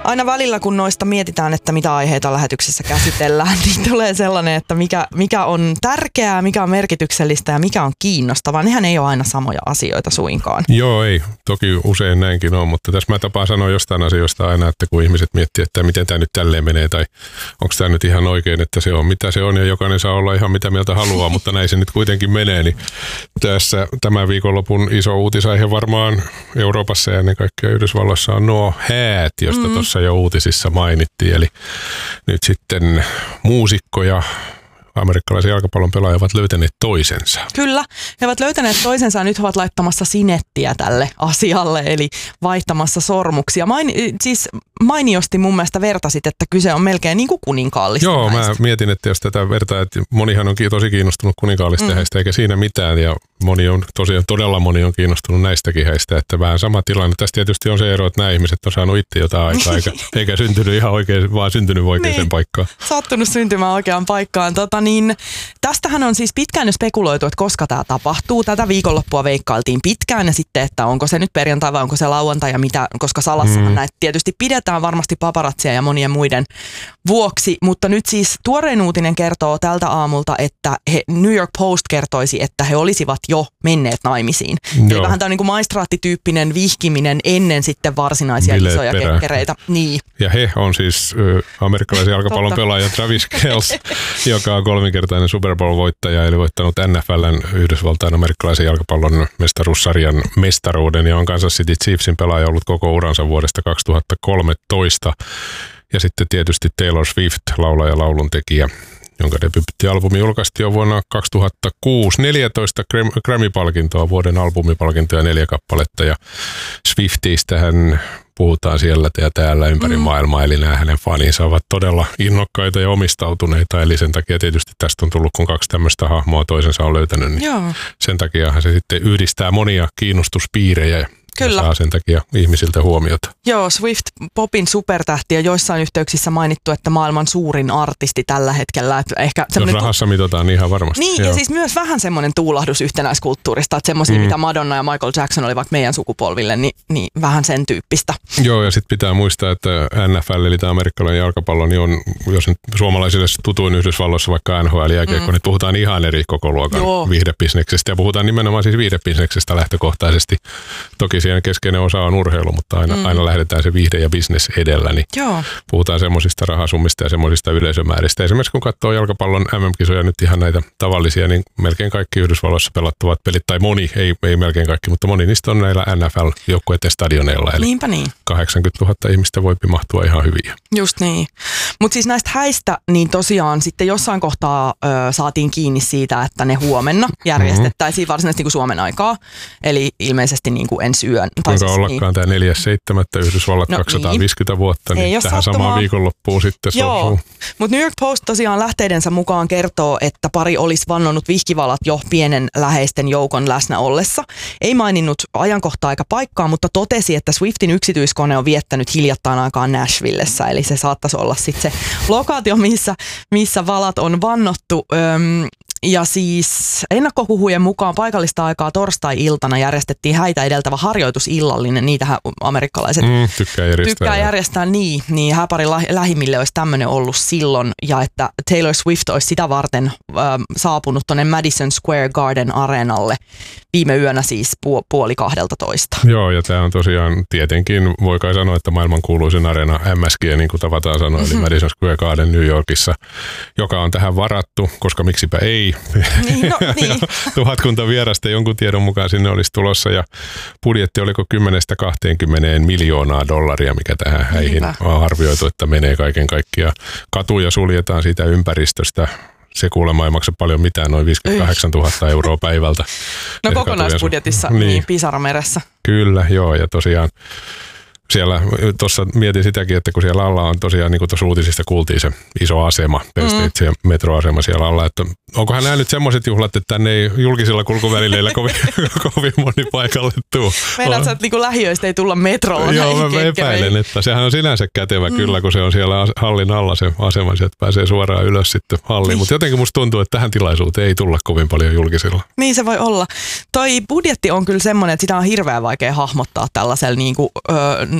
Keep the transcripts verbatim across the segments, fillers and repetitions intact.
Aina välillä, kun noista mietitään, että mitä aiheita lähetyksessä käsitellään, niin tulee sellainen, että mikä, mikä on tärkeää, mikä on merkityksellistä ja mikä on kiinnostavaa. Nehän ei ole aina samoja asioita suinkaan. Joo, ei. Toki usein näinkin on, mutta tässä mä tapaan sanoa jostain asioista aina, että kun ihmiset miettii, että miten tämä nyt tälleen menee tai onko tämä nyt ihan oikein, että se on mitä se on ja jokainen saa olla ihan mitä mieltä haluaa, mutta näin se nyt kuitenkin menee. Niin tässä tämän viikonlopun iso uutisaihe varmaan Euroopassa ja ennen kaikkea Yhdysvalloissa on nuo häät, josta mm. tuossa jo uutisissa mainittiin. Eli nyt sitten muusikko ja amerikkalaisen jalkapallon pelaajat ovat löytäneet toisensa. Kyllä, he ovat löytäneet toisensa ja nyt he ovat laittamassa sinettiä tälle asialle, eli vaihtamassa sormuksia. Maini, siis mainiosti mun mielestä vertasit, että kyse on melkein niin kuin kuninkaallista. Joo, häistä. Mä mietin, että jos tätä vertaa, että monihan on tosi kiinnostunut kuninkaallista mm. häistä, eikä siinä mitään, ja moni on tosiaan, todella moni on kiinnostunut näistäkin häistä, että vähän sama tilanne. Tässä tietysti on se ero, että nämä ihmiset on saanut itse jotain aikaa, eikä, eikä syntynyt ihan oikein, vaan syntynyt oikeaan niin, paikkaan. Sattunut syntymään oikeaan paikkaan. Tota, niin, tästähän on siis pitkään jo spekuloitu, että koska tämä tapahtuu. Tätä viikonloppua veikkailtiin pitkään ja sitten, että onko se nyt perjantai vai onko se lauantai ja mitä, koska salassahan mm. näitä tietysti pidetään varmasti paparazzia ja monien muiden vuoksi. Mutta nyt siis tuorein uutinen kertoo tältä aamulta, että he, New York Post kertoisi, että he olisivat jo menneet naimisiin. Joo. Eli vähän tämä on niin kuin maistraattityyppinen vihkiminen ennen sitten varsinaisia bileet isoja perään. Kekkereitä. Niin. Ja he on siis ö, amerikkalaisen jalkapallon pelaaja Travis Kelce, joka on kolminkertainen Super Bowl-voittaja, eli voittanut N F L:n Yhdysvaltain amerikkalaisen jalkapallon mestaruussarjan mestaruuden, ja on Kansas City Chiefsin pelaaja ollut koko uransa vuodesta kaksituhattakolmetoista. Ja sitten tietysti Taylor Swift, laulaja ja lauluntekijä, jonka debyyttialbumi julkaistiin jo vuonna kaksituhattakuusi. neljätoista Grammy-palkintoa, vuoden albumipalkintoja, neljä kappaletta, ja Swiftistähän puhutaan siellä ja täällä ympäri mm. maailmaa, eli nämä hänen faninsa ovat todella innokkaita ja omistautuneita, eli sen takia tietysti tästä on tullut, kun kaksi tämmöistä hahmoa toisensa on löytänyt, niin Joo. sen takia se sitten yhdistää monia kiinnostuspiirejä. Kyllä. Saa sen takia ihmisiltä huomiota. Joo, Swift popin supertähti ja joissain yhteyksissä mainittu, että maailman suurin artisti tällä hetkellä. Että ehkä Jos rahassa mitataan, niin ihan varmasti. Niin, Joo. ja siis myös vähän semmoinen tuulahdus yhtenäiskulttuurista, että semmoisia, mm. mitä Madonna ja Michael Jackson oli vaikka meidän sukupolville, niin, niin vähän sen tyyppistä. Joo, ja sitten pitää muistaa, että N F L, eli tämä amerikkalainen jalkapallo, niin on, jos nyt suomalaisille tutuin Yhdysvalloissa vaikka N H L jälkeen, mm. kun nyt puhutaan ihan eri kokoluokan Joo. viihdebisneksestä, ja puhutaan nimenomaan siis viihdebisneksestä lähtökohtaisesti. Toki siihen keskeinen osa on urheilu, mutta aina, mm. aina lähdetään se viihde ja business edellä, niin Joo. puhutaan semmoisista rahasummista ja semmoisista yleisömääristä. Esimerkiksi kun katsoo jalkapallon M M-kisoja nyt ihan näitä tavallisia, niin melkein kaikki Yhdysvalloissa pelattavat pelit, tai moni, ei, ei melkein kaikki, mutta moni niistä on näillä N F L-joukkueiden stadioneilla. Eli Niinpä niin. kahdeksankymmentätuhatta ihmistä voi mahtua ihan hyvin. Just niin. Mutta siis näistä häistä, niin tosiaan sitten jossain kohtaa ö, saatiin kiinni siitä, että ne huomenna järjestettäisiin mm-hmm. varsinaisesti niin kuin Suomen aikaa, eli ilmeisesti niin kuin ensi yön. Kuinka siis, ollakaan niin. Tämä neljäs seitsemättä Yhdysvallat no, kaksisataaviisikymmentä niin. vuotta, niin tähän sattumaa. Samaan viikonloppuun sitten Joo, mutta New York Post tosiaan lähteidensä mukaan kertoo, että pari olisi vannonut vihkivalat jo pienen läheisten joukon läsnä ollessa. Ei maininnut ajankohtaa eikä paikkaa, mutta totesi, että Swiftin yksityiskone on viettänyt hiljattain aikaan Nashvillessä, eli se saattaisi olla sitten se lokaatio, missä, missä valat on vannottu. Öm, Ja siis ennakkohuhujen mukaan paikallista aikaa torstai-iltana järjestettiin häitä edeltävä harjoitusillallinen. Niitähän amerikkalaiset mm, tykkää järjestää. Tykkää järjestää niin, niin hääparin lähimmille olisi tämmöinen ollut silloin. Ja että Taylor Swift olisi sitä varten äh, saapunut tuonne Madison Square Garden areenalle viime yönä siis pu- puoli kahdelta toista. Joo, ja tämä on tosiaan tietenkin, voi kai sanoa, että maailman kuuluisin areena M S G, niin kuin tavataan sanoa, eli Madison Square Garden New Yorkissa, joka on tähän varattu, koska miksipä ei. Niin, no, niin. Tuhatkunta vierasta jonkun tiedon mukaan sinne olisi tulossa, ja budjetti oliko kymmenestä kahteenkymmeneen miljoonaa dollaria, mikä tähän häihin Hyvä. on arvioitu, että menee kaiken kaikkiaan. Katuja suljetaan siitä ympäristöstä. Se kuulemma ei maksa paljon mitään, noin viisikymmentäkahdeksantuhatta euroa päivältä. No kokonaisbudjetissa, niin, niin Pisarameressä. Kyllä, joo, ja tosiaan siellä, tuossa mietin sitäkin, että kun siellä alla on tosiaan, niin kuin tuossa uutisista kuultiin, se iso asema, mm. se metroasema siellä alla, että onkohan nämä nyt semmoiset juhlat, että tänne ei julkisilla kulkuvälineillä kovin, kovin moni paikalle tuu. Meinaat sä, että niin lähiöistä ei tulla metrolla? Joo, mä epäilen, että sehän on sinänsä kätevä mm. kyllä, kun se on siellä hallin alla se asema, sieltä pääsee suoraan ylös sitten halliin, niin. Mutta jotenkin musta tuntuu, että tähän tilaisuuteen ei tulla kovin paljon julkisilla. Niin se voi olla. Toi budjetti on kyllä semmoinen, että sitä on hirveän vaikea hahmottaa tällaisella niin kuin, ö,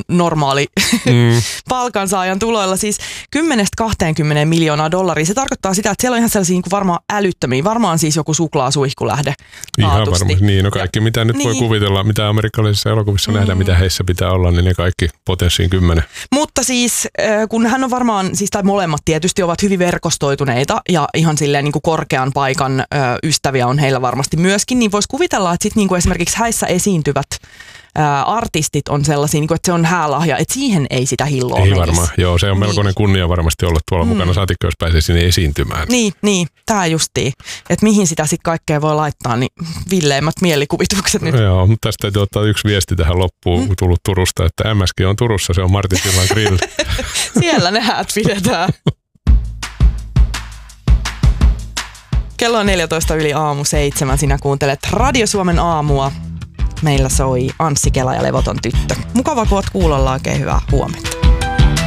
normaali mm. palkansaajan tuloilla. Siis kymmenestä kaksikymmentä miljoonaa dollaria. Se tarkoittaa sitä, että siellä on ihan sellaisia niin kuin varmaan älyttömiä. Varmaan siis joku suklaasuihkulähde. Ihan varmasti. Niin, no kaikki ja, mitä nyt niin. voi kuvitella, mitä amerikkalaisissa elokuvissa mm. nähdään, mitä heissä pitää olla, niin ne kaikki potenssiin kymmenen. Mutta siis kun hän on varmaan, siis tai molemmat tietysti ovat hyvin verkostoituneita ja ihan silleen niin kuin korkean paikan ö, ystäviä on heillä varmasti myöskin, niin voisi kuvitella, että sit niin kuin esimerkiksi häissä esiintyvät ää, artistit on sellaisia, niin kuin, että se on häälahja, että siihen ei sitä hilloa Ei menisi. varmaan, joo, se on niin. melkoinen kunnia varmasti olla tuolla mm. mukana, saatikko jos pääsee sinne esiintymään. Niin, niin tämä justiin, että mihin sitä sitten kaikkea voi laittaa, niin villeimmät mielikuvitukset nyt. Joo, mutta tästä täytyy ottaa yksi viesti tähän loppuun, mm. kun tullut Turusta, että M S G on Turussa, se on Martin Sillan grill. Siellä ne häät pidetään. Kello on neljätoista yli aamu seitsemän. Sinä kuuntelet Radio Suomen aamua. Meillä soi Anssi Kela ja Levoton tyttö. Mukava, kun oot kuulolla. Oikein hyvää huomenta.